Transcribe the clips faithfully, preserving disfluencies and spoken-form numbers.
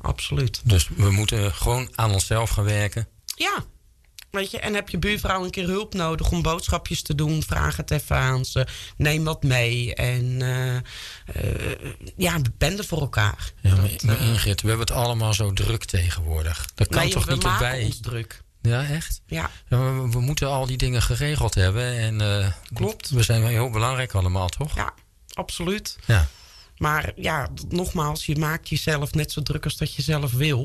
absoluut. Dus we moeten gewoon aan onszelf gaan werken. Ja, weet je, en heb je buurvrouw een keer hulp nodig om boodschapjes te doen, vraag het even aan ze, neem wat mee en uh, uh, ja, ben er voor elkaar. Ja, maar, dat, maar uh, Ingrid, we hebben het allemaal zo druk tegenwoordig. Dat kan nee, toch we niet maken erbij? ons druk. Ja, echt? Ja. Ja, we, we moeten al die dingen geregeld hebben. En, uh, klopt. We zijn heel belangrijk allemaal, toch? Ja, absoluut. Ja. Maar ja, nogmaals, je maakt jezelf net zo druk als dat je zelf wil.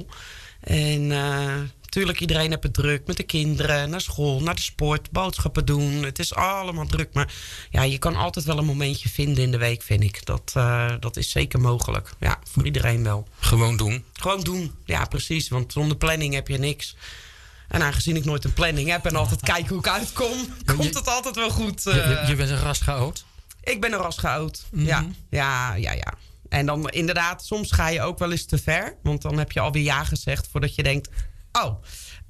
En natuurlijk, uh, iedereen heeft het druk met de kinderen, naar school, naar de sport, boodschappen doen. Het is allemaal druk. Maar ja, je kan altijd wel een momentje vinden in de week, vind ik. Dat, uh, dat is zeker mogelijk. Ja, voor iedereen wel. Gewoon doen. Gewoon doen, ja precies. Want zonder planning heb je niks. En aangezien ik nooit een planning heb en altijd kijk hoe ik uitkom, komt het altijd wel goed. Uh, je, je bent een ras chaot? Ik ben een ras chaot. Mm-hmm. Ja, ja, ja, ja. En dan inderdaad, soms ga je ook wel eens te ver. Want dan heb je alweer ja gezegd voordat je denkt, oh,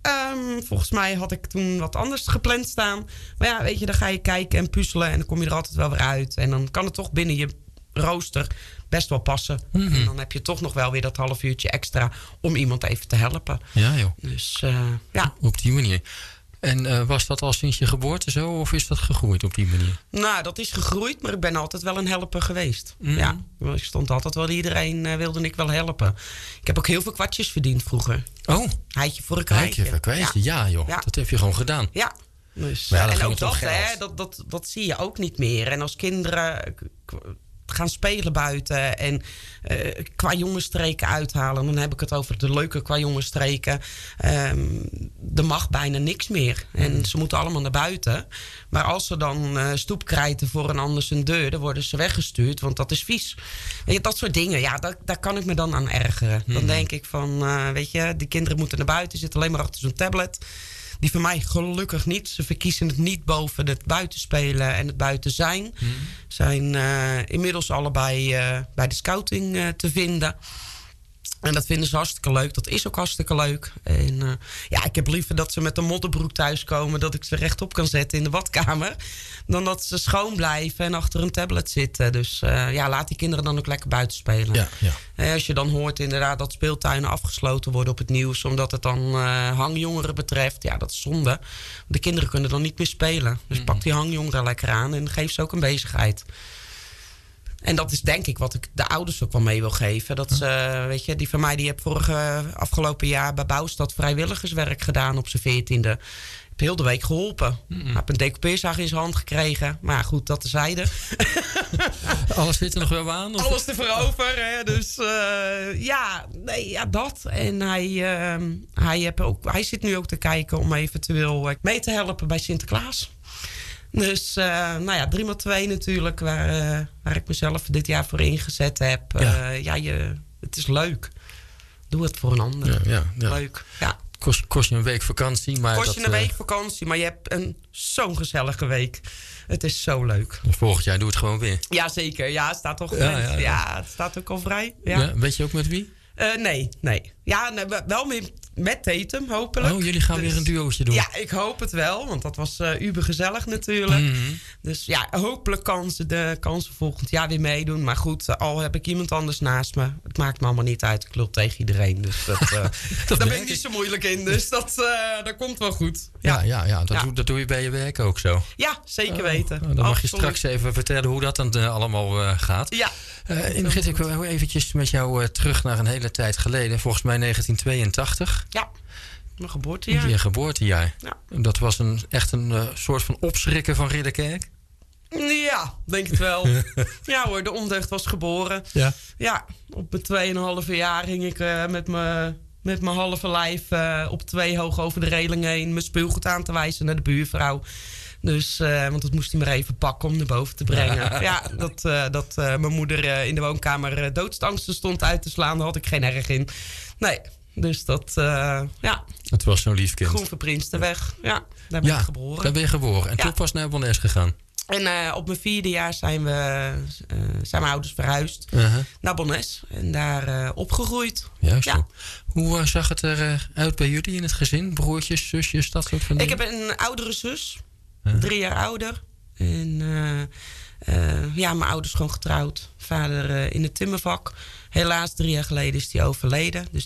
um, volgens mij had ik toen wat anders gepland staan. Maar ja, weet je, dan ga je kijken en puzzelen en dan kom je er altijd wel weer uit. En dan kan het toch binnen je rooster best wel passen. Mm-hmm. En dan heb je toch nog wel weer dat half uurtje extra om iemand even te helpen. Ja, joh. Dus uh, ja. Op die manier. En uh, was dat al sinds je geboorte zo? Of is dat gegroeid op die manier? Nou, dat is gegroeid, maar ik ben altijd wel een helper geweest. Mm. Ja, ik stond altijd wel, iedereen uh, wilde ik wel helpen. Ik heb ook heel veel kwartjes verdiend vroeger. Oh. Heitje voor een kwijtje. Heitje voor een kwijtje, ja. ja joh. Ja. Dat heb je gewoon gedaan. Ja. Dus, ja, en ook dat, hè, dat, dat, dat zie je ook niet meer. En als kinderen gaan spelen buiten en uh, qua jongensstreken uithalen, dan heb ik het over de leuke qua jongensstreken. Um, er mag bijna niks meer. En mm. ze moeten allemaal naar buiten. Maar als ze dan uh, stoep krijten voor een ander zijn deur, dan worden ze weggestuurd, want dat is vies. Weet je, dat soort dingen, ja, daar, daar kan ik me dan aan ergeren. Mm. Dan denk ik van, uh, weet je, die kinderen moeten naar buiten, zitten alleen maar achter zo'n tablet. Die van mij gelukkig niet. Ze verkiezen het niet boven het buitenspelen en het buiten zijn. Hmm. Zijn uh, inmiddels allebei uh, bij de scouting uh, te vinden. En dat vinden ze hartstikke leuk. Dat is ook hartstikke leuk. En uh, ja, ik heb liever dat ze met een modderbroek thuiskomen, dat ik ze rechtop kan zetten in de badkamer, dan dat ze schoon blijven en achter een tablet zitten. Dus uh, ja, laat die kinderen dan ook lekker buiten spelen. Ja, ja. En als je dan hoort inderdaad dat speeltuinen afgesloten worden op het nieuws, omdat het dan uh, hangjongeren betreft, ja, dat is zonde. De kinderen kunnen dan niet meer spelen. Dus mm-hmm. pak die hangjongeren lekker aan en geef ze ook een bezigheid. En dat is denk ik wat ik de ouders ook wel mee wil geven. Dat ze, weet je, die van mij die heeft vorige afgelopen jaar bij Bouwstad vrijwilligerswerk gedaan op zijn veertiende. Heb heel de week geholpen. Mm-hmm. Heb een decoupeerzaag in zijn hand gekregen. Maar goed, dat tezijde. Alles zit er nog wel aan? Of? Alles te verover. Hè? Dus uh, ja, nee, ja, dat. En hij, uh, hij, heb ook, hij zit nu ook te kijken om eventueel mee te helpen bij Sinterklaas. Dus, uh, nou ja, drie maar twee natuurlijk, waar, uh, waar ik mezelf dit jaar voor ingezet heb. Ja, uh, ja je, het is leuk. Doe het voor een ander. Ja, ja, ja. Leuk, ja. Kost, kost je een week vakantie. Maar kost dat, je een week vakantie, maar je hebt een, zo'n gezellige week. Het is zo leuk. Volgend jaar doe het gewoon weer. Jazeker, ja, het staat toch ja, ja, ja. ja, het staat ook al vrij. Ja. Ja, weet je ook met wie? Uh, nee, nee. Ja, nee, wel met, met Tatum, hopelijk. Oh, jullie gaan dus weer een duootje doen? Ja, ik hoop het wel, want dat was uh, uber gezellig natuurlijk. Mm-hmm. Dus ja, hopelijk kan ze, de, kan ze volgend jaar weer meedoen. Maar goed, uh, al heb ik iemand anders naast me. Het maakt me allemaal niet uit. Ik loop tegen iedereen. Dus dat, uh, dat daar ben ik niet zo moeilijk in. Dus dat, uh, dat komt wel goed. Ja, ja, ja, ja, dat, ja. Doe, dat doe je bij je werk ook zo. Ja, zeker weten. Oh, dan mag Absoluut. je straks even vertellen hoe dat dan uh, allemaal uh, gaat. Ja. Uh, Ingrid, ik wil eventjes met jou uh, terug naar een hele tijd geleden. Volgens mij negentien tweeëntachtig. Ja, mijn geboortejaar. Je geboortejaar. Ja. Dat was een, echt een uh, soort van opschrikken van Ridderkerk. Ja, denk het wel. Ja hoor, de ondeugd was geboren. Ja, ja op mijn tweeënhalve jaar ging ik uh, met mijn met mijn halve lijf uh, op twee hoog over de reling heen mijn speelgoed aan te wijzen naar de buurvrouw. Dus, uh, want dat moest hij maar even pakken om naar boven te brengen. Ja, ja dat, uh, dat uh, mijn moeder uh, in de woonkamer uh, doodsangsten stond uit te slaan. Daar had ik geen erg in. Nee, dus dat, uh, ja. Het was zo'n lief kind. Groen Verprinste weg. Ja, daar ben ja, ik geboren. daar ben je geboren. En ja. toen pas naar Bonnes gegaan. En uh, op mijn vierde jaar zijn, we, uh, zijn mijn ouders verhuisd uh-huh. naar Bonnes. En daar uh, opgegroeid. Juist ja. Hoe uh, zag het eruit uh, bij jullie in het gezin? Broertjes, zusjes, dat soort van dingen? Ik heb een oudere zus. Uh-huh. Drie jaar ouder. En uh, uh, ja, mijn ouders gewoon getrouwd. Vader uh, in het timmervak. Helaas, drie jaar geleden is hij overleden. Dus